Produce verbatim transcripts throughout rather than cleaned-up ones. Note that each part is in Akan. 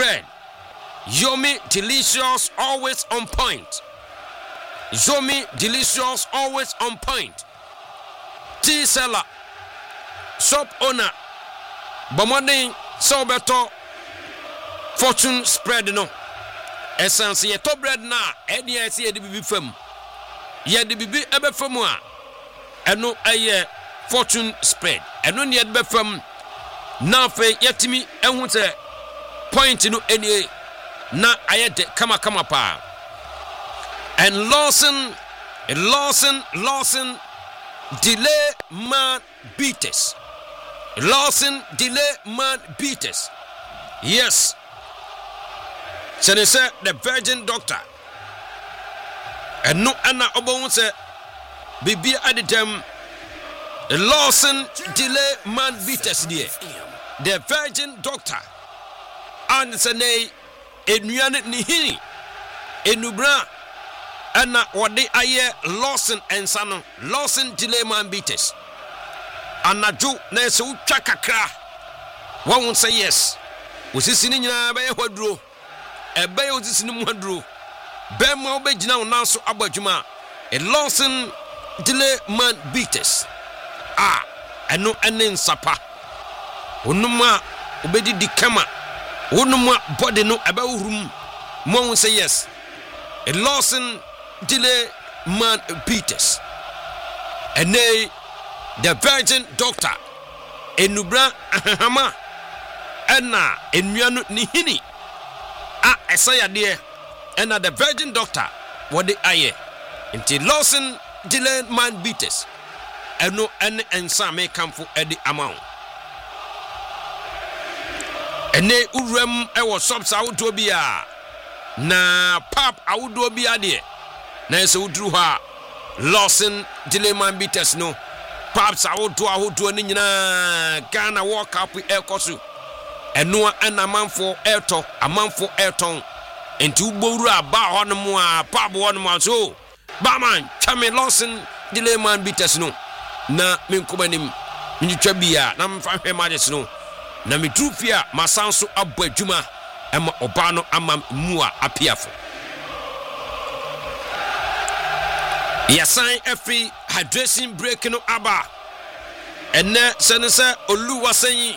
spread. Yomi Delicious, always on point. Yomi Delicious, always on point. Tea seller, shop owner, Bomodin, Sobeto, fortune spread no. Essence ye top bread na, any I see a bibi fem. Ye the bibi ebe femwa. Eno aye fortune spread. Eno ni ebe fem. Na fe yetimi ehun se point no any na ayede kama kama pa. And Lawson, Lawson, Lawson, delay man beaters. Lawson, delay man beaters. Yes. So they say the virgin doctor. And no anna obon say bibi at them. Lawson, delay man beaters there. The virgin doctor. And say nay enuane nihini enubra. Anna wadi aye Lawson and Sano Lawson delay man beaters. Anna Ju na se utwa kakra. One won't say yes. Osisi ni nyina be hodro. Ebe osisi ni mu hodro. Be ma obegina wona so abadwuma. A Lawson delay man beaters. Ah, eno enen sapa. Onuma obedi dikama. Onuma body no ebe uhrum. Mo won't say yes. A Lawson delay man beaters. And they the virgin doctor enubra ahama ena enuanu nihini a esaya de ena the virgin doctor what the aye until Lawson delay man beaters eno en ensa me kamfo edi amount ene uram ewo shops awudo bia na pap awudo bia de na eso udru ha Lawson delay man beaters no paps awudo awudo ni nyina Ghana World Cup ekosu eno ana manfo eto amanfo eton enti ugbowru aba hono a pap hono ma so ba man chame Lawson delay man beaters no na menkomanim nyitwa bia na mfa hwe majes no na metrufia masanso abadwuma ema oba no ama mua apiafo. Yasan every hydration break no aba enne senese oluwa sanyi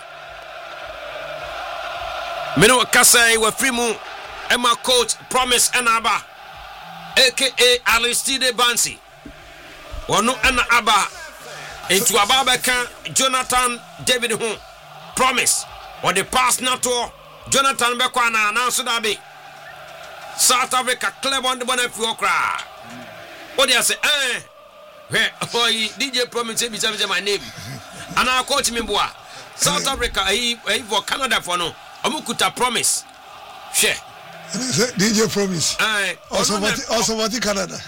meno kasai wa frimu ema coach promise enaba aka Aristide Bansi wono ena aba into ababa kan Jonathan David Hu promise or the pass na to Jonathan Bekwa na announce that be South Africa club on the bonnet for cry. What do you say? Eh, where boy D J promise me say my name. And I coach me boy. South Africa he for Canada for no. Amukuta promise. She. D J promise. Eh, also what also what Canada.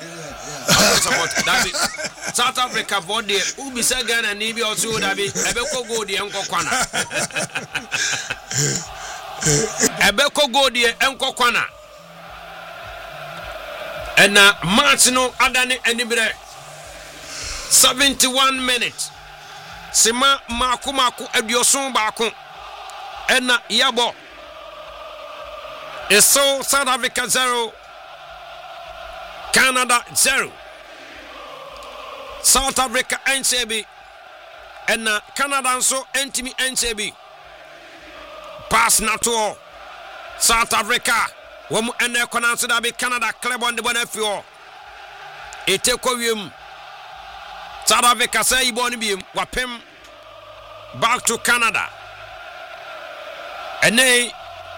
That is South Africa for the Ubi Sagan and Nibi also that be Ebeko go the Uncle Kwana. Ebeko go the Uncle Kwana. And uh, Martino Adani Enibre seventy-one minutes. Sima Makumaku Ebiosun Baku. And uh, Yabo. It's so South Africa zero. Canada zero. South Africa N C B. And uh, Canada so N T M N C B. Pass Nato. South Africa. Womu ene konanso da be Canada club on the bonafio. Ete kowium. South Africa say iboni bium wapem back to Canada. Ene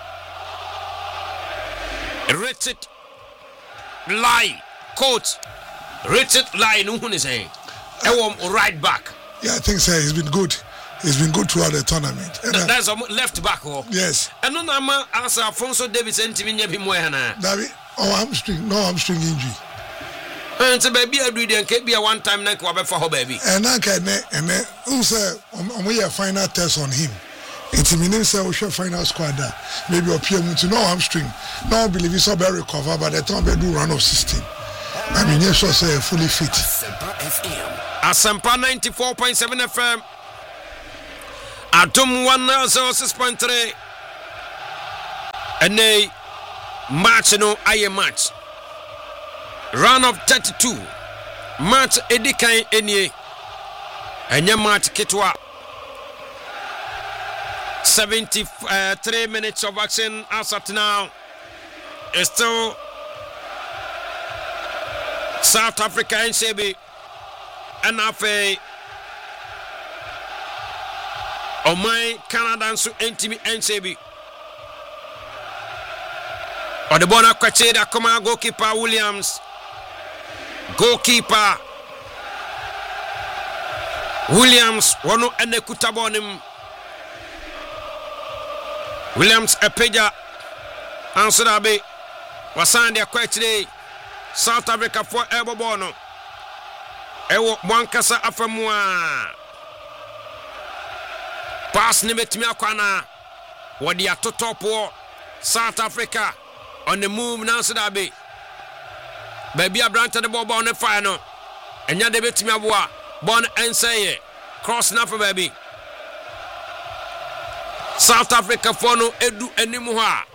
Richard Lie coach Richard Lie no hunu say. Ewom right back. Yeah, I think so. He's been good. He's been good throughout the tournament. And uh, that's a left back. Oh. Yes. And no nama as Alfonso Davis and Timmy Moyana. David, oh, hamstring, no hamstring injury. And so baby, I do the and be a one time neck for her baby. And I can, and then, who say, we have final test on him. It's meaning say we should final squad that maybe appear to no hamstring. No, I believe he's very recover, but the time they do run of sixteen. I mean, yes, so say fully fit. Asempa ninety-four point seven F M. Atom one oh six point three. And they match no aye match. Round of thirty-two. Match edikan enie. Enya match kitwa. seventy-three minutes of action as at now. It's still South Africa and Sebi and Afe Omai Canada and so Entimi and Sebi. Or the Bona Kwacheda come on goalkeeper Williams. Goalkeeper Williams wano ene kutabonim. Williams Epeja Ansurabe Wasandi Akwachide South Africa for Ebo Bono Ewo Mwankasa Afamua Pass Nimetimi Akwana Wadi Atotopo South Africa on the move Nansurabe Baby Abranta the ball on the final and ya debit me abua Bon Enseye cross na for baby South Africa for no edu animuha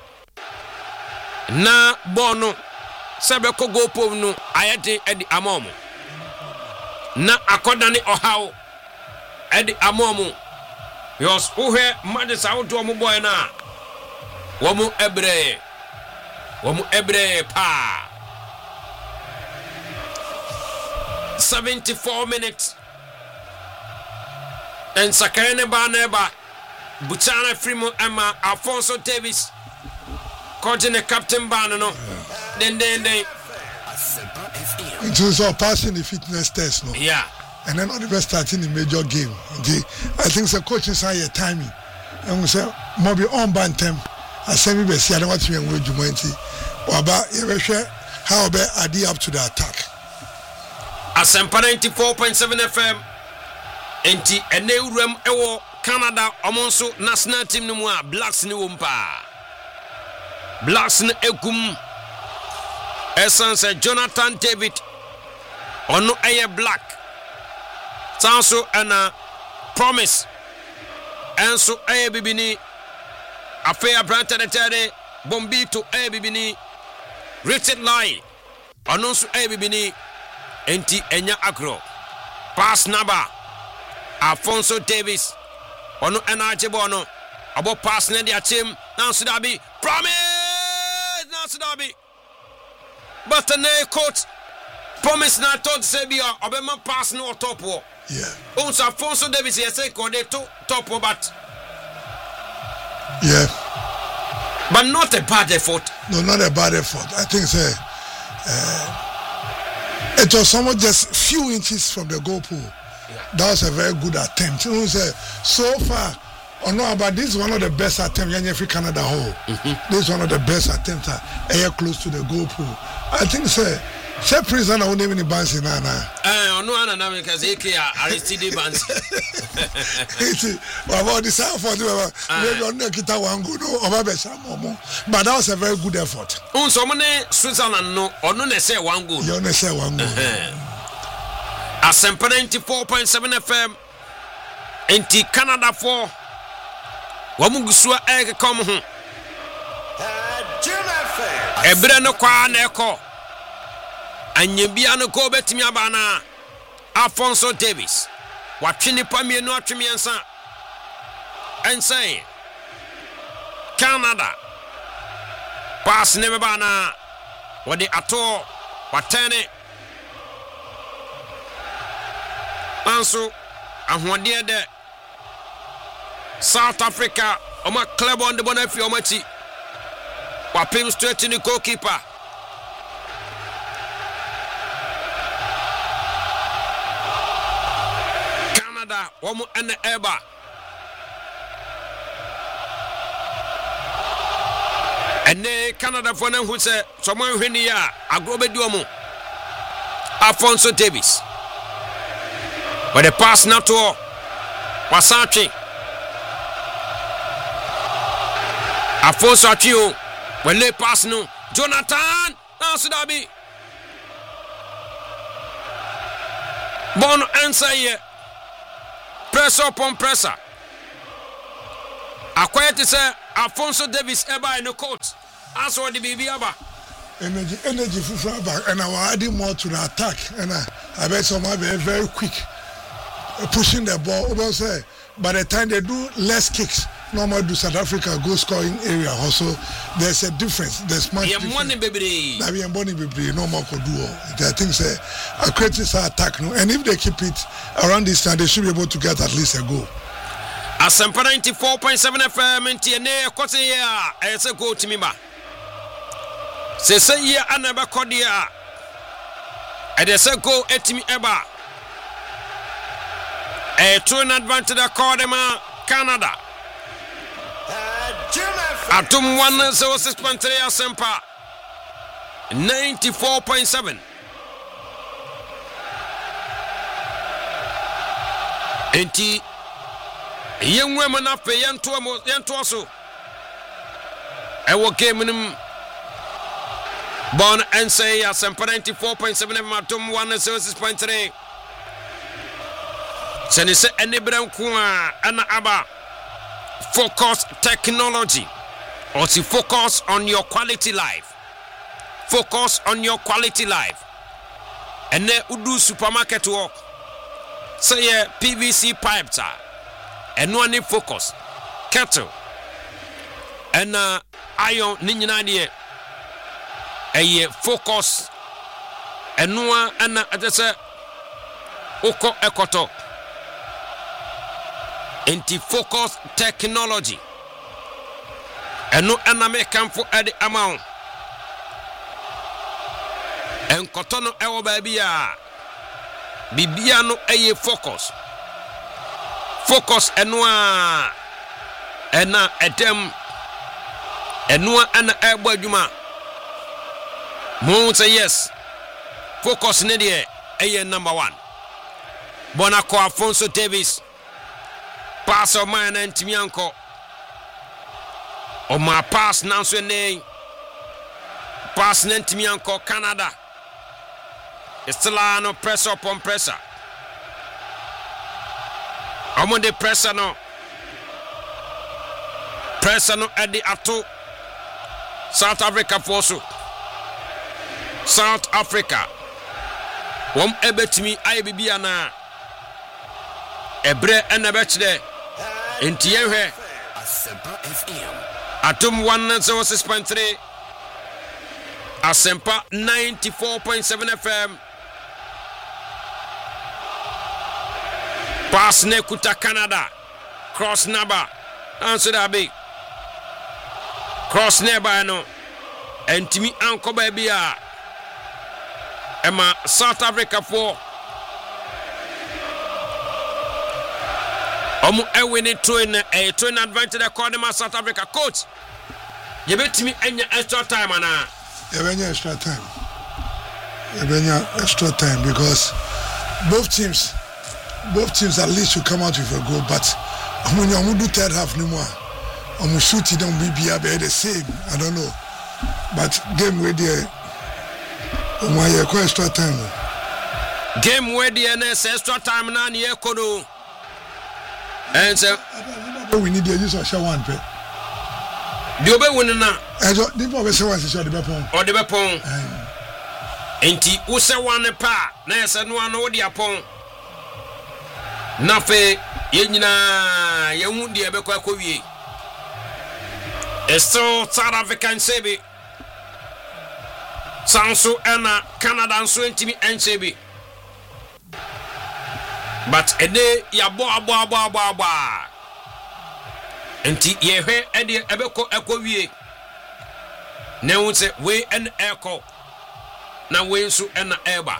na bono sebe ko go pom no ayede edi amomo na akodane ohaw edi amomo yos uhe madisa wodo mo boy na wo mu ebre wo mu ebre pa seventy-four minutes and Sakane Baneba Butana Frimo Emma Alfonso Davis coaching the captain Banano. Then then they it was all passing the fitness test, no? Yeah. And then all the best starting the major game. Okay. I think the coach is higher timing. And we say Mobi on Bantem. I say me best I don't want to be in Jumanti. Or about how about Adi up to the attack. Asempa ninety-four point seven F M. Enti enewrem ewo Canada omonso national team no mu a Blacks ni wompa. Blacks ni egum. Essence Jonathan David ono eye black. Sanso ana promise. Enso eye bibini. Afeya Branta de Tade Bombito eye bibini. Richard Lai ono so eye bibini. Enti enya agro. Pass naba. Alfonso Davis. Ono enaje bono. Abo pass ne dia team. Now Sudabi. Promise. Now Sudabi. But the coach. Promise na told Sebia. Obema pass no top wo. Yeah. Also Alfonso Davis he say ko de to top wo but. Yeah. But not a bad effort. No, not a bad effort. I think say uh, it was somewhat just few inches from the goal pole. Yeah. That was a very good attempt. You know, say, so far, oh no, but this is one of the best attempts in every Canada hole. Mm-hmm. This is one of the best attempts air close to the goal pole. I think, say, say, prisoner won't even bounce in Anna. Eh, no, no, no, because he can't Aristide bounce. But about this effort, maybe on the guitar one good or but that was a very good effort. On so many Switzerland, no, or no, they say one good. You only say one good. Asempa ninety-four point seven F M. Enti Canada four. Wamugusua ege come home. Ebre no kwa na eko. Anyebia no ko betimi abana. Alfonso Davis. Watwini pamie no atwemi ensa. Ensa. Canada. Pass never bana. Wadi ato watene. Anso ahwade de South Africa oma club on the bonafi omachi wapim straight in the goalkeeper Canada womu ene eba ene Canada for na hu se someone hweni ya agrobedi omu Alfonso Davis. But the pass now to Wasachi. Alfonso Achio. When they pass no. Jonathan. Now Sudabi. Bono answer here. Press up on presser. Akwete say Alfonso Davis eba in the court. As for the baby aba. Energy, energy for back, and I was adding more to the attack. And I, I bet some are very, very quick pushing the ball. Say, by the time they do less kicks, normal do South Africa goal scoring area. Also, there's a difference. There's much difference. That we are money baby. No more could do. I think say a creative attack. No, and if they keep it around this time, they should be able to get at least a goal. Asempa ninety-four point seven F M ntie ne kwose ya ese go timima se se ye anaba kodia e de se go etimi eba e to an advantage accordema Canada atum one zero six point three Asempa ninety-four point seven enti yenwe mana fe yento yento so e wo game nim bon and say Asempa ninety-four point seven matum one zero six point three sene se enebran ko a ana aba focus technology or to focus on your quality life focus on your quality life ene udu supermarket work say P V C pipes are and no any focus kettle and uh, iron ninyina de e focus and no and atese oko ekoto anti focus technology and no aname kamfo ade amount en kotono ewo ba bia bibia no eye focus focus enwa ena edem enwa ana ebo adwuma mo say yes focus ne de eye number one Bonako Alfonso Davis pass of mine and Timianko o ma pass nanso ne pass nan Timianko Canada Estelano pressure upon pressure Among the pressure no pressure no at the ato South Africa force South Africa wom ebetimi ayibibi ana ebre enabechde entiehwe Asempa F M atom one oh six point three Asempa ninety-four point seven F M pass ne kuta Canada cross naba answer that big cross neba no entimi anko ba bia ema South Africa for omu ewini train a train advantage according to South Africa coach you betimi enya extra time ana you benya extra time you benya extra time because both teams both teams at least should come out with a goal but when you do third half no more I'm shooting down B B A be the same I don't know but game where there oh my extra time game where the extra time na na ekono and so we need the use of share one pay the obe win na ejo the boy say one say the bepon or the bepon enti wo say one pa na yesa no an wo de apon na fe yenyina yehu de ebekwa akowie esto South African sebi sanso ena Canada nso entimi ensebi but ede ya bo abo abo abo abo enti yehwe ede ebeko akowie na hu se we en eko na we nso ena eba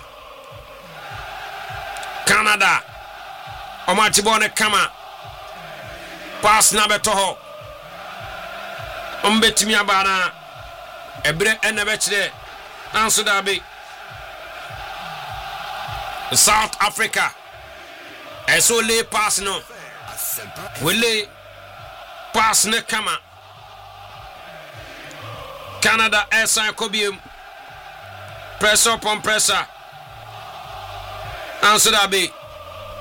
Canada omati bone kama pass na beto ho ombetimi abana ebre ena bekire nanso da be South Africa eso le pass no wele pass ne kama Canada esa kobium pressure upon pressure nanso da be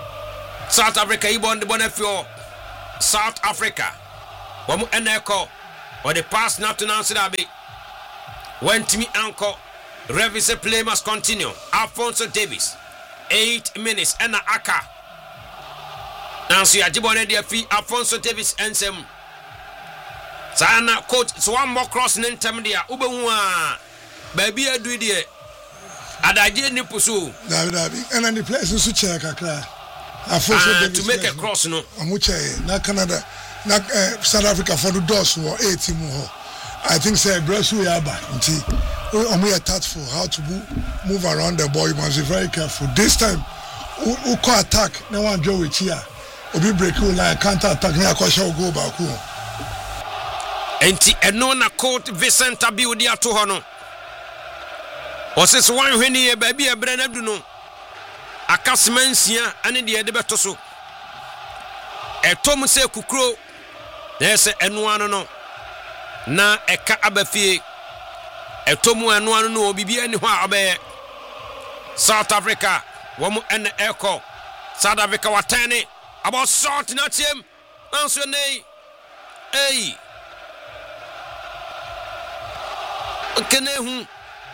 South Africa ibon de bonafio South Africa wamu eneko or the pass not to Nansidabi. Went to me uncle. Revis play must continue. Alfonso Davis. Eight minutes and a aka. Nancy Ajibone de fee Alfonso Davis and some. Sana coach so one more crossing in Tamadia. Ubewa. Baby, I do it. Adaje ni pusu. David David. And then the place is to check a car. To make a cross, no. Amuche, na Canada, na South Africa for the doors who are eighty more. I think say Brazil yaba. Nti, we are tactful how to move around the ball. You must be very careful. This time, who call attack? No one draw with here. Obi break you like counter attack. Now I shall go back. Enti enona court Vincent Abiodi ato hono. Oses one hweni e baby e brana du no. Akasmansia ane de de beto so. Etom se kukro. Na se eno ano no. Na eka abafie. Etomu eno ano no obibi ani ho abaye. South Africa womu ene eko. South Africa watane about shot na team. Anso nei. Hey. Kenehu.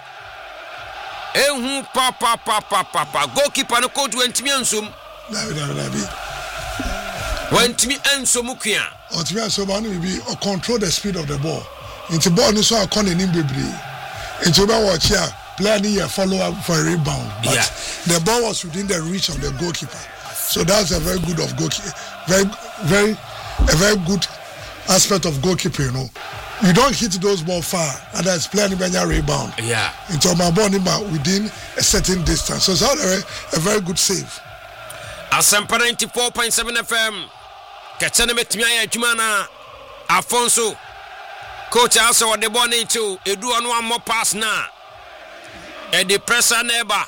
Ehu papa papa papa goalkeeper no coach went me ansum. David David David. Went me ansum kuya. Went me ansum anu be or control the speed of the ball. Into ball no so akon enim bebre. Into ba watch here player ni follow up for a rebound. But yeah. The ball was within the reach of the goalkeeper. So that's a very good of goalkeeper. Very very a very good aspect of goalkeeper, you know. You don't hit those balls far, and that's playing when you rebound. Yeah. Into my body within a certain distance. So it's a, a very good save. Asempa ninety-four point seven F M. Kachane metimiya jumana. Alfonso. Coach also what the ball into. Edu on one more pass now. And the pressure neighbor.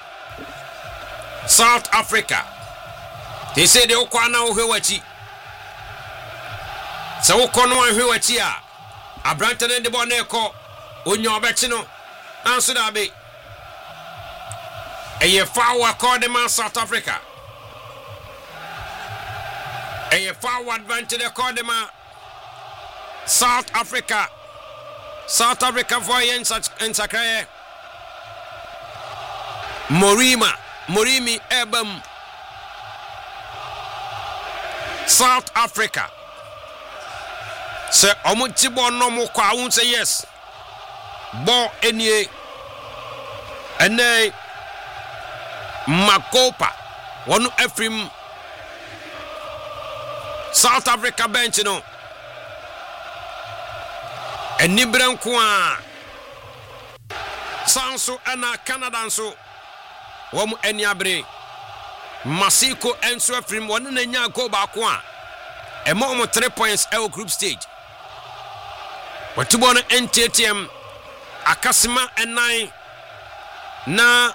South Africa. They say the okwana uhewachi. So okwana uhewachi ya. Abranton and the Bonneco, Unyo Betino, answer that be a year forward Cordema South Africa. A year forward went to the Cordema South Africa. South Africa for in such in Sakaye Morima, Morimi Ebam South Africa. Say omuchibo no mo kwa un say yes. Bo enie ene Makopa wonu Ephraim South Africa bench no. Eni branko a Sanso ana Canada nso womu eni abre Masiko enso Ephraim wonu na nya go ba ko a emo mo three points L group stage. Watubono N T T M Akasima enai na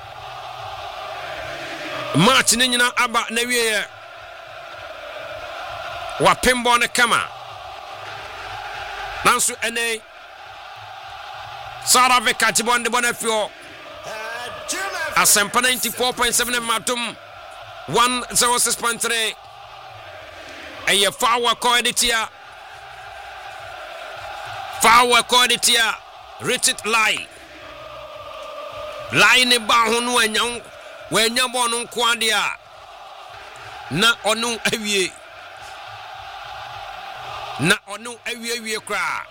match ni nyina aba na wiye wa pembo ne kama nanso ene South Africa tibonde bonafio Asempa ninety-four point seven matum one oh six point three eye fawa koeditia Fawa Corditia, Richard Lai. Lai ne ba honu anyang, when yabon quadia. Na onu awie. Na onu awie cry.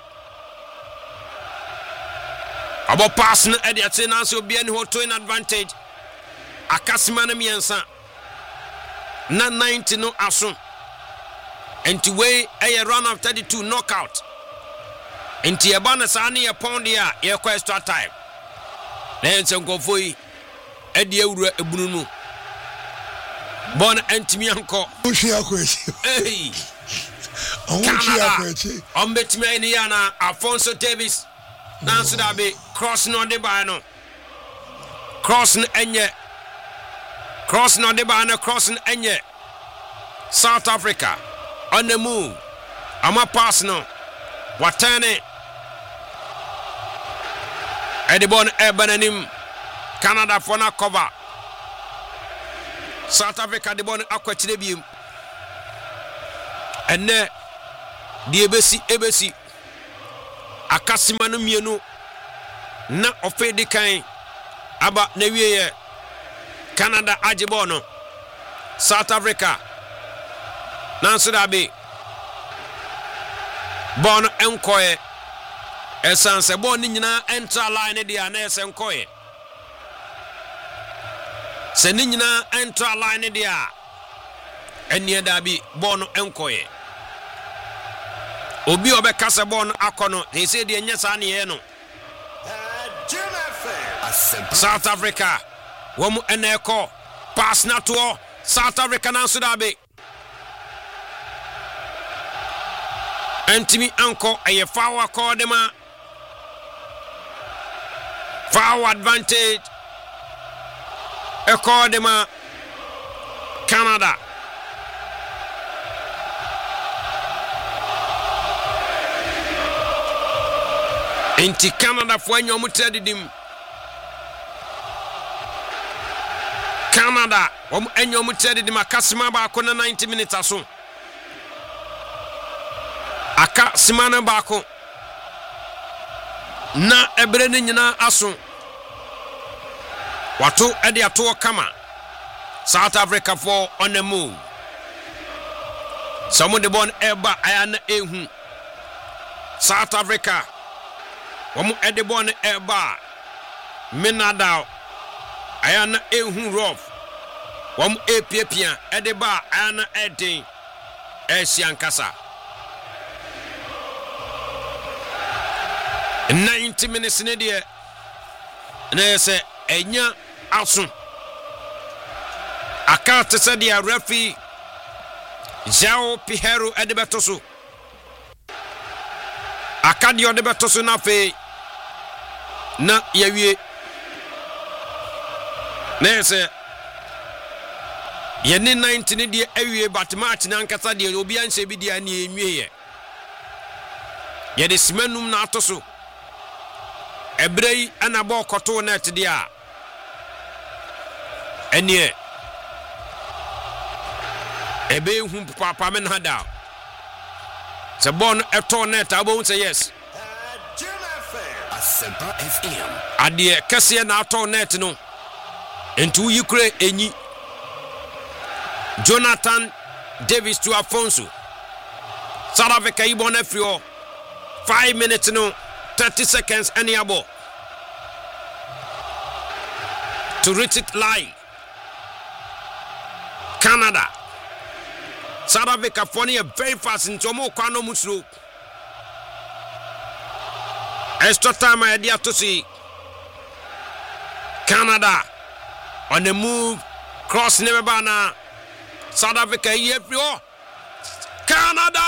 About passing at the attendance will be any hoto in advantage. Akasimana miensa. Na ninety no asun. And to weigh a run of thirty-two knockout. Inti ebana sani ya pondi ya ya kwa extra time. Nense nkofoi edi ewura ebununu. Bona entimi anko. Ushi akwechi. Hey. Ushi akwechi. Ombetimi eni yana Alfonso Davis. Nansu dabe cross no de ba no. Cross no enye. Cross no de ba no cross no enye. South Africa on the move. Ama pass no. Watane Edibon Ebenanim Canada for na cover South Africa Dibon Aquatibium and ne the Ebesi Ebesi akasima no mienu na ofedi kan aba na wiye Canada ajibo no South Africa nanso da be bon enkoye esanse bon ni nyina enter line dia na esenkoye se ni nyina enter line dia enie da bi bon enkoye obi obeka se bon akono he say de nyesa na ye no South Africa womu eneko pass na to South Africa nanso da be Antimi anko aye foul accordema foul advantage accordema Canada Inti Canada for enyo mutedidim Canada wom enyo mutedidim akasima ba ko na ninety minutes aso aka simana bako na ebre ni nyina aso wato ede ato kama South Africa for on the move some of the born eba ayana ehu South Africa wom ede born eba minada ayana ehu rough wom epiepia ede ba ayana eden esiankasa ninety minutes ne de na se enya aso akate se de referee João Pinheiro edebetoso akadi odebetoso na fe na yawie na se ye ni ninety ne de awie but match na nkasa de obi anse bi de ani enwie ye ye de simanum na atoso Ebrei anabo koto net dia enie ebe hu papa men hada se bon eto net abo say yes Asempa F M adie kese na ato net no entu yikure enyi Jonathan Davis to Afonso South Africa ibon afrio five minutes no thirty seconds any abo to reach it live Canada South Africa for near very fast into mo kwano musro extra time idea to see Canada on the move cross never bana South Africa everywhere Canada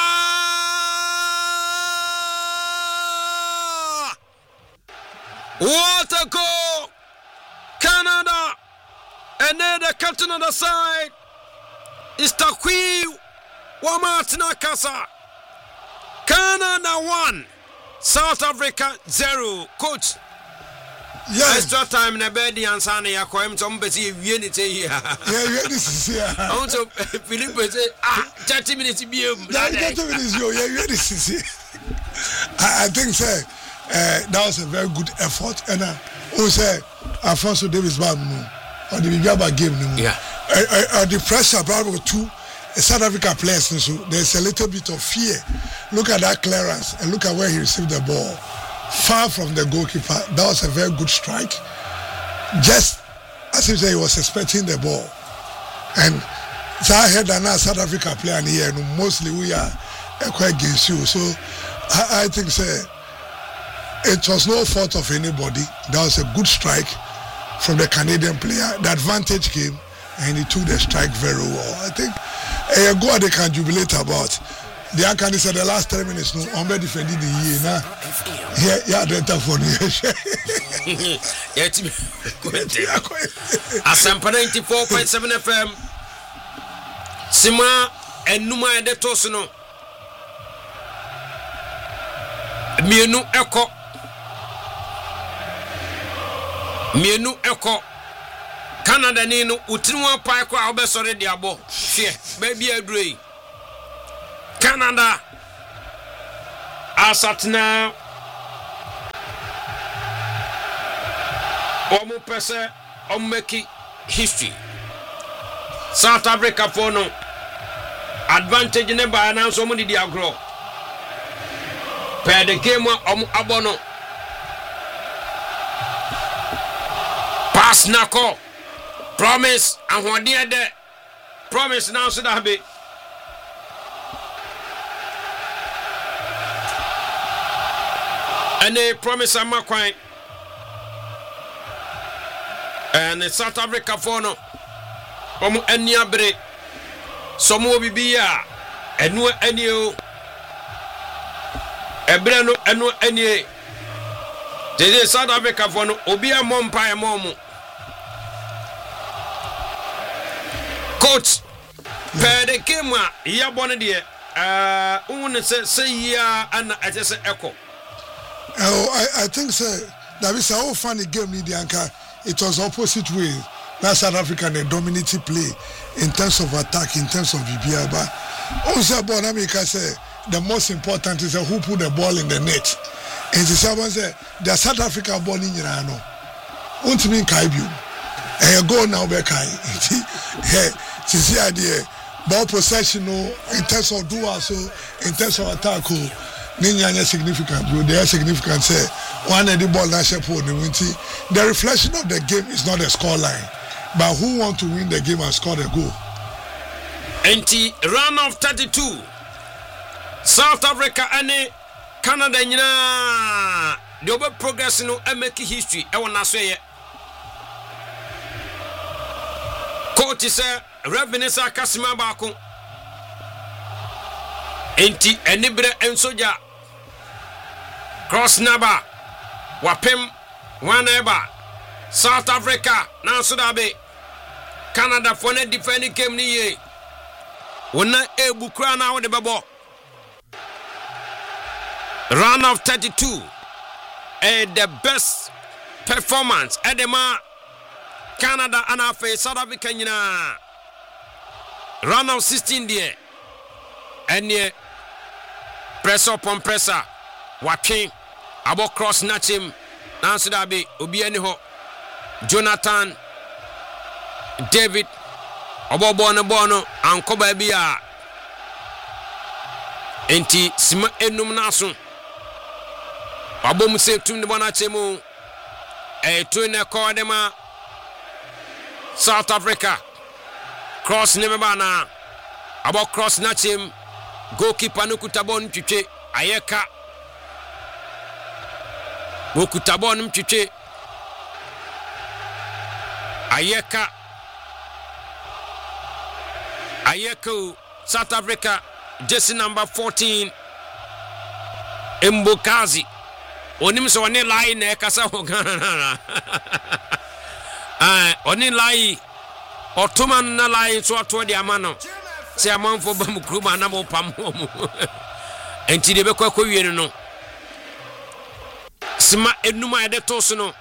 what a goal! Canada! And then the captain on the side is Takwi Wamatina Kasa. Canada one, South Africa zero. Coach, yes. Extra time na bedi ansani ya kwa mtu mbezi unity here. Yeah, unity is here. I want to Philippe say ah thirty minutes be yeah, thirty minutes yo. Yeah, unity is here. I, I think say uh, that was a very good effort and uh, who say Alfonso Davis Bam or the Bigaba game no. Yeah. Uh, uh, uh, the pressure probably two South Africa players so there's a little bit of fear. Look at that clearance and look at where he received the ball. Far from the goalkeeper. That was a very good strike. Just as if he was expecting the ball. And so I heard that now South Africa player here, and mostly we are quite against you. So I, I think say, it was no fault of anybody. That was a good strike from the Canadian player. The advantage came and he took the strike very well. I think a goal they can jubilate about. The Akani said the last three minutes, no, I'm defending the year now. Yeah, yeah, the telephone. Asampa ninety-four point seven F M. Sima enuma ede tosuno. Mienu eko. Mienu eko. Canada ni no utinwa pai kwa obesore de abo. Hwe, baby adrei. Canada asatna Omu pese omeki history. South Africa for no advantage ne ba na so mu di agro. Per the game omu abono. Pass nako. Promise ahwade de. Promise now so that be. And they promise I'm not quite. And South Africa for no. Omu eni abre. Somo bibia. Enu eni o. Ebre no enu eni. Tede South Africa for no obi a mompa e momu. Coach per the game ya bone de uh un say say ya ana ajese echo. Oh, I, I think so. That is how funny game Nidianka. It was opposite way. That South Africa they dominated play in terms of attack, in terms of V B I. But also, Bonamika say the most important is who put the ball in the net. And the someone say the South Africa ball in Irano. Won't mean Kaibu. And go now back. Hey, see idea. Ball possession in terms of do also in terms of attack. Ninya significant. They are significant. Say one of the ball national for the winty. The reflection of the game is not a score line, but who want to win the game and score the goal. Enti run of thirty-two. South Africa and Canada nyina the over progress no e make history e wona so ye. Coach say Revenesa Kasima Bako. Enti enibre ensoja cross naba wapem one eba South Africa na so da be Canada for na defend game ni ye wona ebu kra na wo de bebo round of thirty-two and the best performance edema Canada and afa South Africa nyina round of sixteen there and yeah press up on presser watching about cross natch him answer that be obi any ho Jonathan David about bono bono and koba bia enti sima enum naso abom se tum de bona chemu e to ne ko de ma South Africa cross ne bana about cross natch him goalkeeper no kutabon twetwe ayeka go kutabon twetwe ayeka ayeka South Africa jersey number fourteen Mbokazi onim so one line na kasa ho Ghana ah oni line otoman na line so ato de amano se amanfo bam kruma na mo pam ho mu enti de be kwakwa wie no sima enuma ede toso no.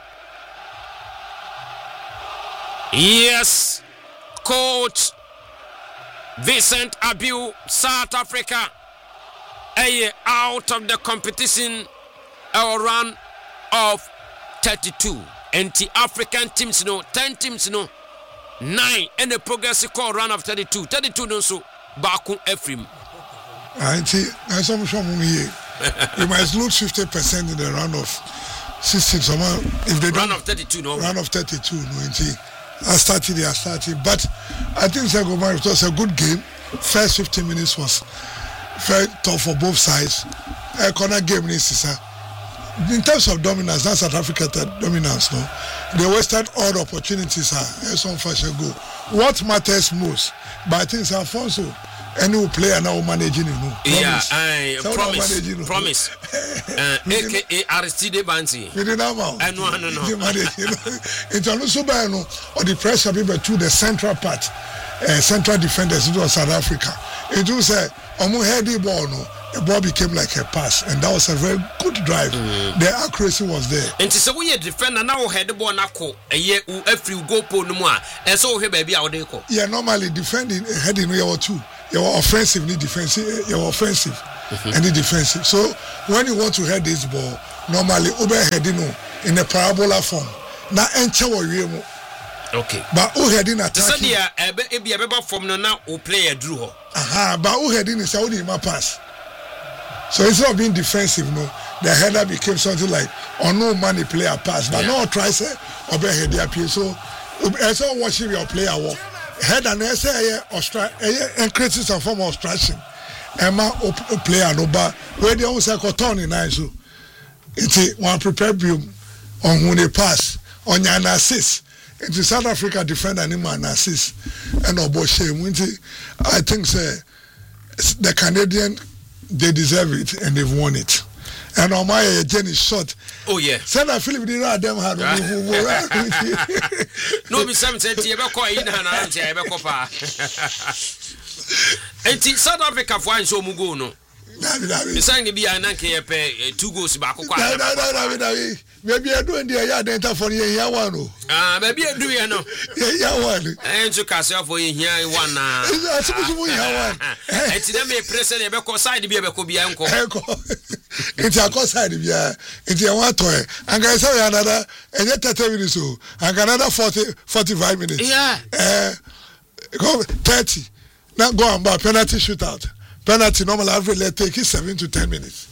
Yes, coach Vincent Abiu, South Africa a out of the competition a run of thirty-two and the African teams no ten teams no nine and the progressive call run of thirty-two thirty-two no so Baku Ephraim. I see I saw some here. You might lose fifty percent in the round of sixteen. If they run of thirty-two no run of thirty-two no see I started they are starting but I think Zegomar it was a good game. First fifteen minutes was very tough for both sides. A corner game is in terms of dominance, that's South Africa dominance, no. They wasted all the opportunities are some fashion go. What matters most, but I think Alfonso any player now managing you know. Yeah, I promise. Promise. promise. uh, A K A Aristide Bansi. We didn't know. I know, no, no. It's also by no or the pressure people to the central part, uh, central defenders into South Africa. It was a omu heady ball no. The ball became like a pass, and that was a very good drive. Mm. The accuracy was there. And so we defender now head the ball nako a year every go po no more. And so here baby out there. Yeah, normally defending heading you or two. You're offensive, need defensive. You're offensive, mm-hmm. and the defensive. So when you want to head this ball, normally over heading in a parabola form, na enche wo wiemu. Okay. But who heading attack? So dia ebe ebi ebe from no na o player drew ho. Aha, but who heading is how the pass. So instead of being defensive, no, the header became something like or no money player pass, but yeah. no try say or be head appear. So I saw watching your player walk. Head and I say or strike and create some form of obstruction. Emma o player no but where they always say turn in nice so it's one prepare view on who they pass on your assist. Into South Africa defender and man assist and obo shame. I think say the Canadian they deserve it and they've won it. And on my Jenny shot. Oh yeah. Said I Philip did not them had no be something you ever call in and I ever copa. And South Africa for so mugo no. The sang be an anke pay two goals back. Maybe I do in the yard enter for you here one. Ah, maybe I do you know. Yeah, one. And to cast for you here one. I'm supposed to be one. It's them a present a beco side be a beco be uncle. It's a cost side, yeah. It's a one toy. And I say another, and yet thirty minutes so. And another forty, forty-five minutes. Yeah. Uh, go thirty. Now go on, but penalty shootout. Penalty normal average let take it seven to ten minutes.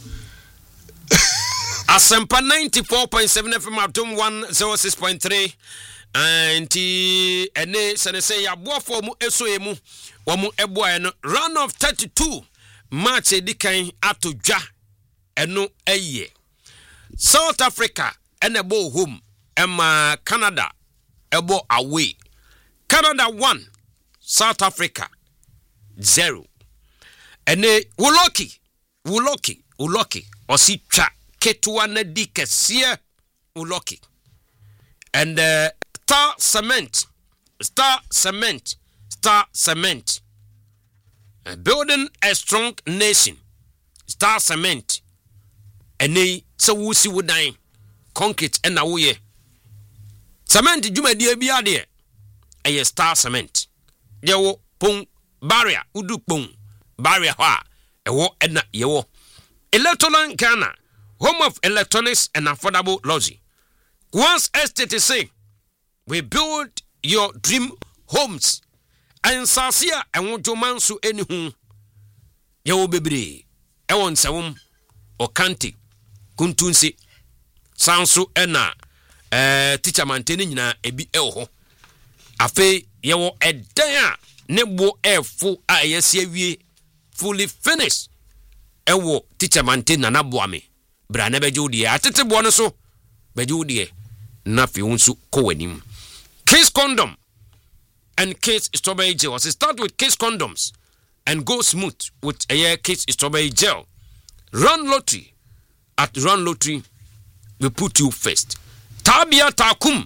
Asempa ninety-four point seven F M Atom one oh six point three and ene sene say ya boafo mu eso emu wo mu eboa no round of thirty-two match edikan atodwa eno eye South Africa ene bo home ema Canada ebo away. Canada one, South Africa zero. Ene Uloki Uloki Uloki osi twa Ketwa na di kesiye Uloki. And uh, Star Cement, Star Cement, Star Cement. Uh, building a strong nation. Star Cement. And they so wusi wudain. Concrete and awuye. Cement juma di ebiade. Aye Star Cement. Yewo pong barrier udu pong barrier ha. Ewo edna yewo. Electoral Ghana. Home of electronics and affordable lodging. Once estate say, we build your dream homes. And Sasia and Wojomansu anyhun. Yawo bebre. Ewon sawum. Okanti. Kuntunsi. Sansu ena. Eh, teacher manteni nyina ebi elho. Afe yawo edaya. Nebo efu a yesi ewie. Fully finished. Ewo teacher manteni na nabuame. Brana bejudi atete bono so bejudi na fi unsu kowenim. Case condom and case strawberry gel. So start with case condoms and go smooth with a year case strawberry gel. Run lottery. At Run Lottery, we put you first. Tabia Takum.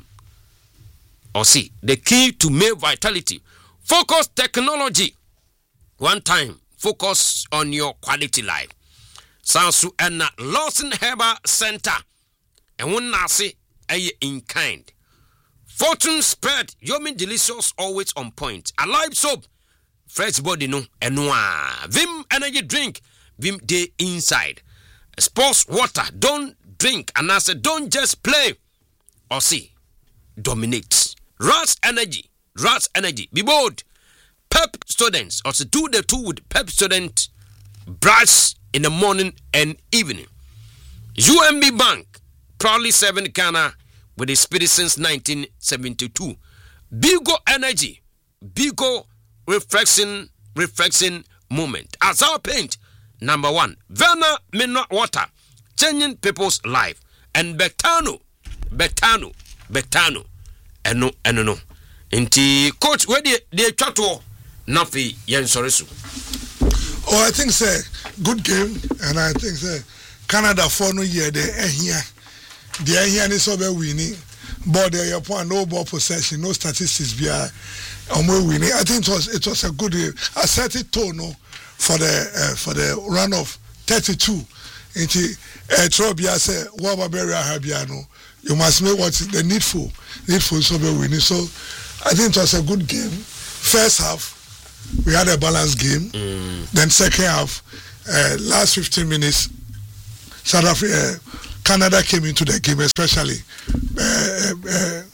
Or see the key to male vitality. Focus technology. One time, focus on your quality life. Sansu and Lawson Herbal Center. And one nasi aye in kind. Fortune spread, Yomi delicious, always on point. Alive soap, fresh body no enwa. Vim energy drink, Vim day inside. Sports water, don't drink and I say don't just play. Or see, dominate. Rats energy, Rats energy. Be bold. Pep students, also do the two with Pep student brush in the morning and evening. U M B Bank, proudly serving Ghana with the spirit since nineteen seventy-two. Bigo Energy, Bigo Reflection, Reflection Moment. As our paint, number one, Verna Mineral Water, changing people's life. And Betano, Betano, Betano, and no, and no. Inti coach, where the the chato, Nafi Yensoresu. Oh, I think say good game, and I think say Canada for no year they are here. They are here and it's over winning. But they are point no ball possession, no statistics behind. And we winning. I think it was it was a good game. I set it tone no, for the uh, for the run of thirty-two. Into uh, Trobia say what about Barry Habiano? You must make what the needful, needful so be winning. So I think it was a good game. First half. We had a balanced game. Mm. Then second half, uh, last fifteen minutes, South Africa, uh, Canada came into the game, especially uh, uh,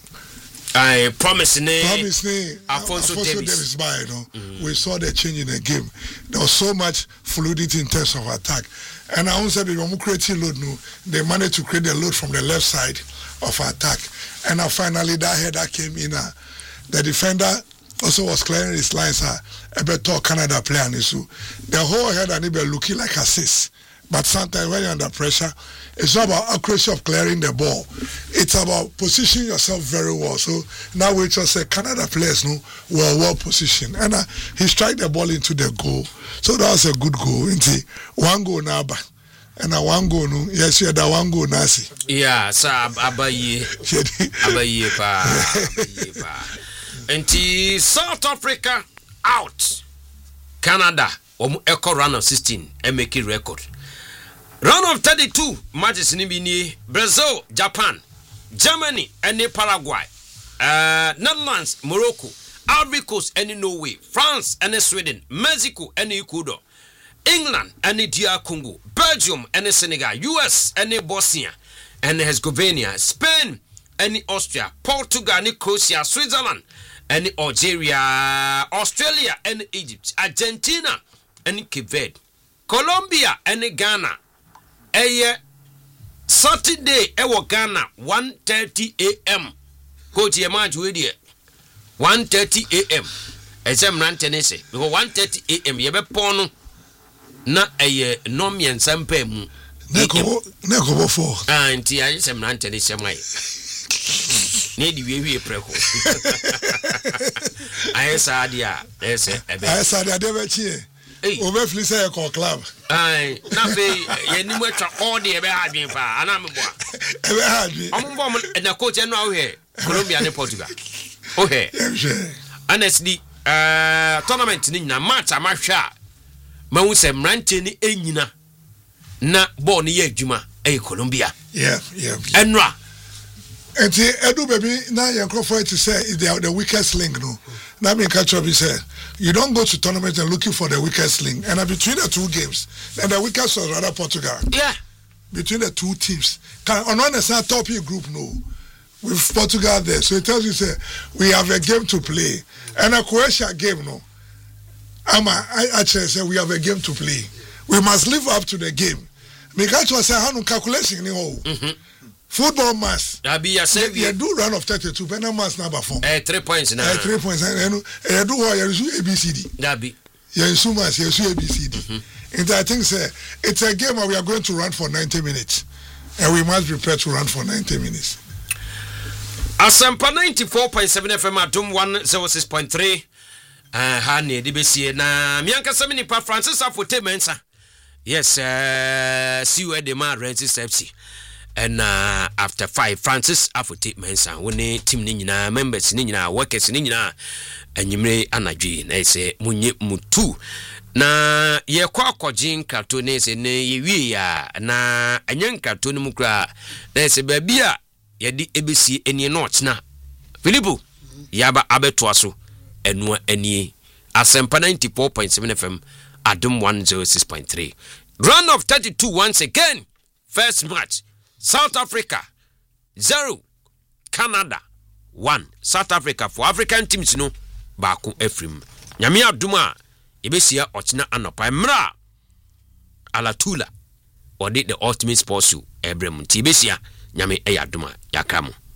I promise ne. Promise ne. Alfonso, Alfonso Davis. Davis by, you know, mm-hmm. we saw the change in the game. There was so much fluidity in terms of attack. And I also said, when we creating load, no, they managed to create the load from the left side of attack. And now finally that header came in. Uh, the defender also was clearing his lines. Uh, a better Canada player. So the whole header be looking like assist. But sometimes when you're under pressure, it's not about accuracy of clearing the ball. It's about positioning yourself very well. So now we just say Canada players no were well positioned. And uh, he struck the ball into the goal. So that was a good goal. Into one goal now. And a one goal no. Yes, you had a one goal nasi. Yeah, sir, abaye. Abaye pa. Abaye pa. Into South Africa out. Canada um echo run of sixteen and make it record. Round of thirty-two matches in Bini, Brazil, Japan, Germany, and Paraguay, uh, Netherlands, Morocco, Ivory Coast, and Norway, France, and Sweden, Mexico, and Ecuador, England, and D R Congo, Belgium, and Senegal, U S, and Bosnia, and Herzegovina, Spain, and Austria, Portugal, and Croatia, Switzerland, and Algeria, Australia, and Egypt, Argentina, and Cape Verde, Colombia, and Ghana. Eye Saturday ewo Ghana one thirty a.m. Coach Yemaj wedi one thirty a.m. Exam ran tennis because one thirty a.m. yebe pono na eye no miensa mpa mu neko neko for anti ayi sem ran tennis mai ne di wie wie preko ayi sadia ese ebe ayi sadia de be chie over fleece a club. Aye, nothing. You need to all the ever had been far. And I'm ever had me. I'm woman and the coach and now here, Colombia and Portugal. Okay, honestly, uh, tournament in a match. I'm sure. Mawuse Mrantini Enina na born ye Juma a Colombia. Yeah, yeah. And Ra. And see, Edu baby, now you're going to say is the the weakest link, no. Now me catch up. He said, you don't go to tournament and looking for the weakest link. And uh, between the two games, and the weakest was rather Portugal. Yeah. Between the two teams, can on one side top group no, with Portugal there. So it tells you say we have a game to play, and a Croatia game no. I'm a, I actually say we have a game to play. We must live up to the game. Me catch us say how no calculation ni ho. Football mass. I be a save. You do run of thirty-two. Penal mass number four. Eh, three points now. Eh, three points. And you do what you do A B C D. That be. You do mass. You do A B C D. And I think say it's a game where we are going to run for ninety minutes, and we must prepare to run for ninety minutes. Asampa ninety-four point seven F M Adum one oh six point three. Uh, Hani D B C na mianka samini pa Francis Afote Mensa. Yes, uh, see where the man Rensis F C. And uh, after five, Francis Afote Mensa, when the team nina members nina workers nina, and you may anagee, and I say Munye Mutu. Na ye kwa kwa jin cartoon se ne ye wi ya na anyan cartoon mu kra na se ba bia ye di ebesi eni notch na Philipo yaba abeto aso eno ani Asempa ninety-four point seven F M Adum one oh six point three. Run of thirty-two once again. First match South Africa zero, Canada one. South Africa for African teams no baako Efrim. Nyame aduma ebesia ochina anopa mra Alatula or the ultimate sports show ebrem ti ebesia nyame eyaduma yakamo.